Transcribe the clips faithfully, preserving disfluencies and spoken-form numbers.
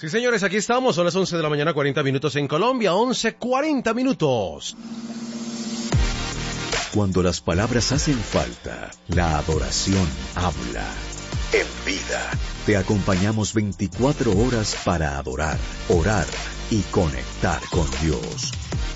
Sí, señores, aquí estamos, son las once de la mañana, cuarenta minutos en Colombia, once cuarenta minutos. Cuando las palabras hacen falta, la adoración habla. En Vida, te acompañamos veinticuatro horas para adorar, orar y conectar con Dios.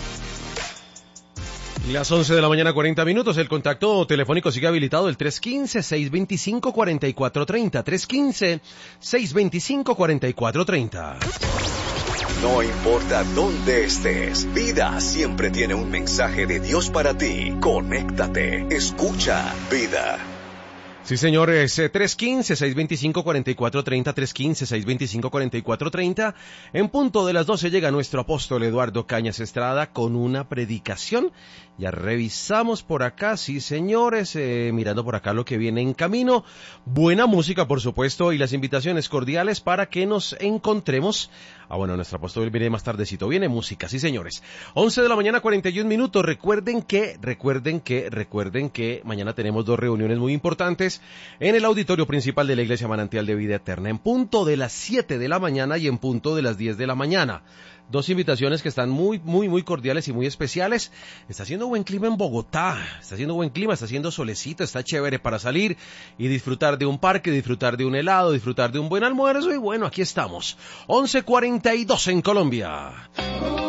Las once de la mañana, cuarenta minutos, el contacto telefónico sigue habilitado, el tres uno cinco, seis dos cinco, cuatro cuatro tres cero, tres uno cinco, seis dos cinco, cuatro cuatro tres cero. No importa dónde estés, Vida siempre tiene un mensaje de Dios para ti. Conéctate, escucha Vida. Sí, señores, tres uno cinco, seis dos cinco, cuatro cuatro tres cero, tres uno cinco, seis dos cinco, cuatro cuatro tres cero. En punto de las doce llega nuestro apóstol Eduardo Cañas Estrada con una predicación. Ya revisamos por acá, sí, señores, eh, mirando por acá lo que viene en camino. Buena música, por supuesto, y las invitaciones cordiales para que nos encontremos. Ah, bueno, nuestro apóstol viene más tardecito. Viene música, sí, señores. once de la mañana, cuarenta y un minutos. Recuerden que, recuerden que, recuerden que mañana tenemos dos reuniones muy importantes en el auditorio principal de la Iglesia Manantial de Vida Eterna, en punto de las siete de la mañana y en punto de las diez de la mañana. Dos invitaciones que están muy, muy, muy cordiales y muy especiales. Está haciendo buen clima en Bogotá, está haciendo buen clima, está haciendo solecito, está chévere para salir y disfrutar de un parque, disfrutar de un helado, disfrutar de un buen almuerzo y bueno, aquí estamos. once cuarenta y dos en Colombia.